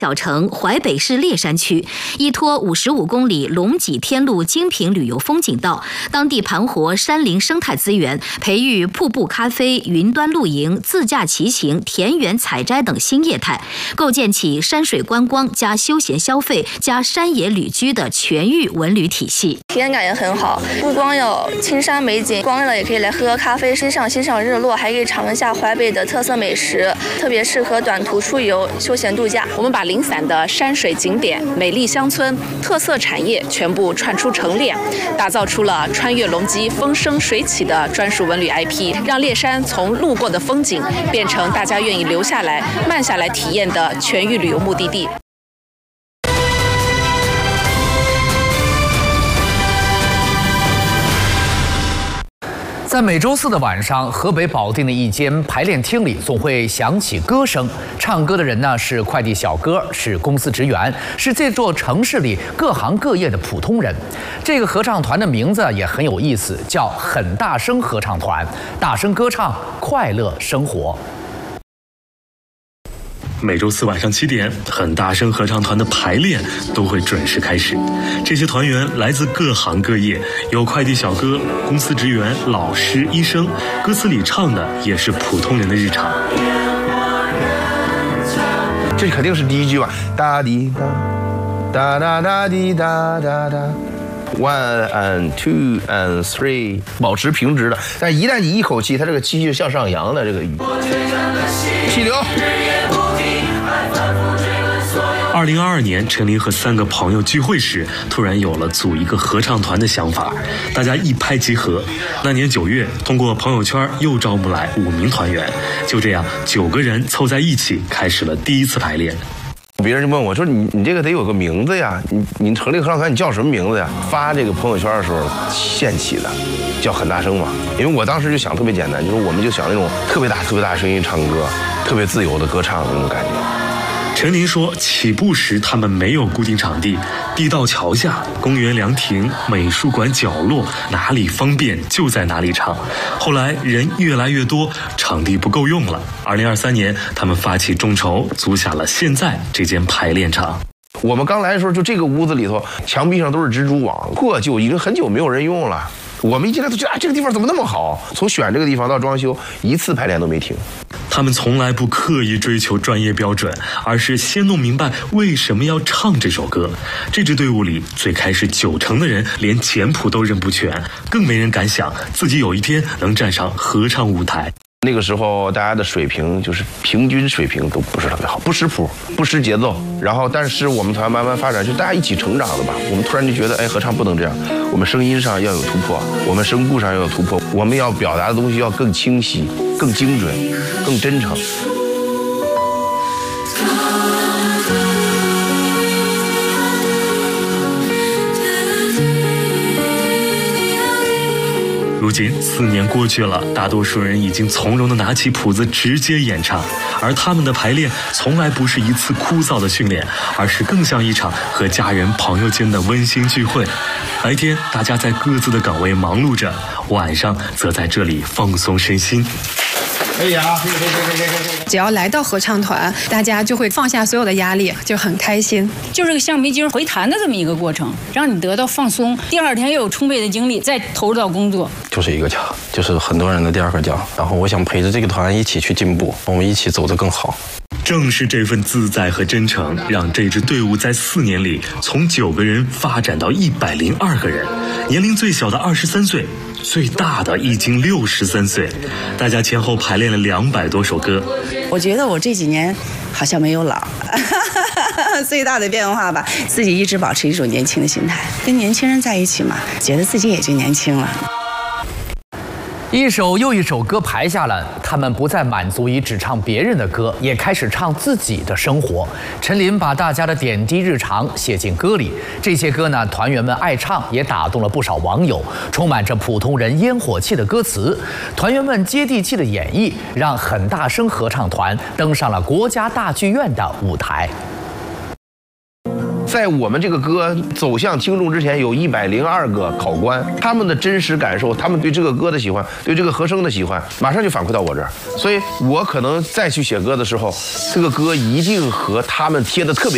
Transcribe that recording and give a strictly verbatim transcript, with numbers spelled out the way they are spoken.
小城淮北市烈山区，依托五十五公里龙脊天路精品旅游风景道，当地盘活山林生态资源，培育瀑布咖啡、云端露营、自驾骑行、田园采摘等新业态，构建起山水观光加休闲消费加山野旅居的全域文旅体系。 体验感也很好，不光有青山美景，光了也可以来喝喝咖啡，欣赏欣赏日落，还可以尝一下淮北的特色美食，特别适合短途出游、休闲度假。 我们把零散的山水景点、美丽乡村、特色产业全部串出成链，打造出了穿越龙脊、风生水起的专属文旅 I P， 让烈山从路过的风景变成大家愿意留下来、慢下来体验的全域旅游目的地。 在每周四的晚上，河北保定的一间排练厅里总会响起歌声。唱歌的人呢是快递小哥，是公司职员，是这座城市里各行各业的普通人。这个合唱团的名字也很有意思，叫很大声合唱团，大声歌唱，快乐生活。 每周四晚上七点，很大声合唱团的排练都会准时开始。这些团员来自各行各业，有快递小哥、公司职员、老师、医生，歌词里唱的也是普通人的日常。 这肯定是第一句吧？哒滴哒，哒哒哒滴哒哒哒。One and two and three， 保持平直的。但一旦你一口气，它这个气就向上扬的这个语。气流。 二零二二年，陈琳和三个朋友聚会时，突然有了组一个合唱团的想法，大家一拍即合。那年九月，通过朋友圈又招募来五名团员，就这样九个人凑在一起，开始了第一次排练。 别人就问我说：“你你这个得有个名字呀，你你成立合唱团，你叫什么名字呀？”发这个朋友圈的时候现起的，叫很大声嘛。因为我当时就想特别简单，就是我们就想那种特别大、特别大声音唱歌，特别自由的歌唱的那种感觉。 陈琳说，起步时他们没有固定场地，地道桥下、公园凉亭、美术馆角落，哪里方便就在哪里唱。后来人越来越多，场地不够用了。二零二三年，他们发起众筹，租下了现在这间排练场。 我们刚来的时候，就这个屋子里头，墙壁上都是蜘蛛网，破旧，已经很久没有人用了。我们一进来都觉得啊，这个地方怎么那么好？从选这个地方到装修，一次排练都没停。 他们从来不刻意追求专业标准，而是先弄明白为什么要唱这首歌。这支队伍里，最开始九成的人连简谱都认不全，更没人敢想自己有一天能站上合唱舞台。 那个时候大家的水平就是平均水平都不是特别好，不识谱，不识节奏。然后但是我们团慢慢发展，就大家一起成长的吧。我们突然就觉得，哎，合唱不能这样，我们声音上要有突破，我们声部上要有突破，我们要表达的东西要更清晰、更精准、更真诚。 如今四年过去了，大多数人已经从容地拿起谱子直接演唱，而他们的排练从来不是一次枯燥的训练，而是更像一场和家人朋友间的温馨聚会。白天大家在各自的岗位忙碌着，晚上则在这里放松身心。 可以啊，可以可以可以可以可以。 只要来到合唱团，大家就会放下所有的压力，就很开心。 就是个橡皮筋回弹的这么一个过程，让你得到放松，第二天又有充沛的精力再投入到工作。 就是一个家，就是很多人的第二个家。然后我想陪着这个团一起去进步，我们一起走得更好。 正是这份自在和真诚，让这支队伍在四年里从九个人发展到一百零二个人，年龄最小的二十三岁，最大的已经六十三岁。大家前后排练了两百多首歌。 我觉得我这几年好像没有老，最大的变化吧，自己一直保持一种年轻的心态，跟年轻人在一起嘛，觉得自己也就年轻了。 一首又一首歌排下来，他们不再满足于只唱别人的歌，也开始唱自己的生活。陈琳把大家的点滴日常写进歌里，这些歌呢，团员们爱唱，也打动了不少网友。充满着普通人烟火气的歌词，团员们接地气的演绎，让很大声合唱团登上了国家大剧院的舞台。 在我们这个歌走向听众之前，有一百零二个考官，他们的真实感受，他们对这个歌的喜欢，对这个和声的喜欢，马上就反馈到我这儿。所以我可能再去写歌的时候，这个歌一定和他们贴的特别